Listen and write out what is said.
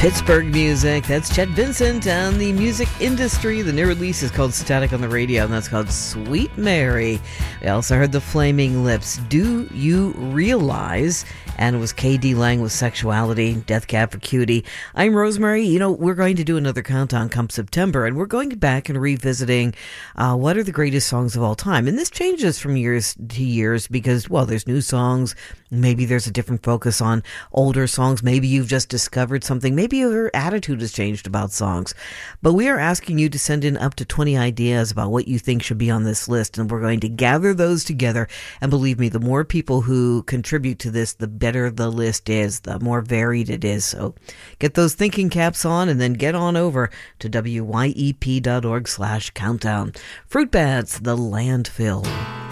Pittsburgh music. That's Chet Vincent and the music industry. The new release is called Static on the Radio, and that's called Sweet Mary. We also heard the Flaming Lips, Do You Realize? And it was KD Lang with Sexuality, Death Cab for Cutie. I'm Rosemary. You know, we're going to do another countdown come September, and we're going back and revisiting what are the greatest songs of all time. And this changes from years to years because, well, there's new songs. Maybe there's a different focus on older songs. Maybe you've just discovered something. Maybe your attitude has changed about songs. But we are asking you to send in up to 20 ideas about what you think should be on this list, and we're going to gather those together. And believe me, the more people who contribute to this, the better the list is, the more varied it is. So get those thinking caps on and then get on over to wyep.org/countdown. Fruit Bats, The Landfill.